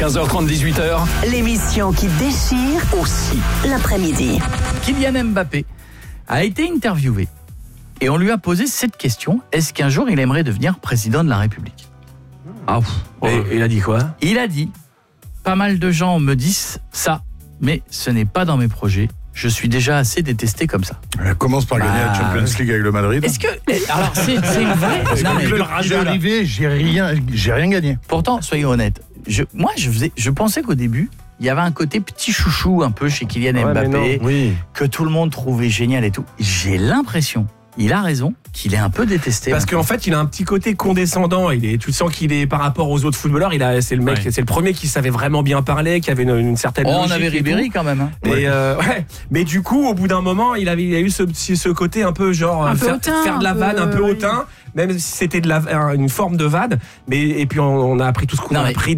15h30, 18h. L'émission qui déchire aussi l'après-midi. Kylian Mbappé a été interviewé et on lui a posé cette question: est-ce qu'un jour il aimerait devenir président de la République? Et il a dit quoi? Il a dit: pas mal de gens me disent ça, mais ce n'est pas dans mes projets. Je suis déjà assez détesté comme ça. Elle commence par gagner la Champions League avec le Madrid. Est-ce que... Alors, c'est une vraie... Non, mais Il est arrivé, j'ai rien gagné. pourtant, soyons honnêtes, je pensais qu'au début, il y avait un côté petit chouchou un peu chez Kylian Mbappé, que tout le monde trouvait génial et tout. J'ai l'impression, il a raison, qu'il est un peu détesté. Parce qu'en fait, il a un petit côté condescendant. Tu sens qu'il est par rapport aux autres footballeurs. C'est le mec, c'est le premier qui savait vraiment bien parler, qui avait une certaine logique. On avait Ribéry quand même. Hein. Mais du coup, au bout d'un moment, il a eu ce côté un peu genre faire de la vanne, un peu hautain, même si c'était une forme de vanne. Et puis on a appris tout ce qu'on a appris